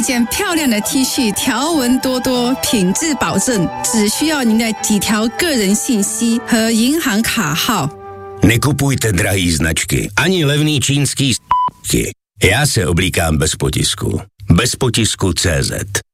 件漂亮的 T 恤，条纹多多，品质保证，只需要您的几条个人信息和银行卡号。 Nekupujte drahý značky, ani levný čínský s***ky. Já se oblíkám bez potisku. Bezpotisku.cz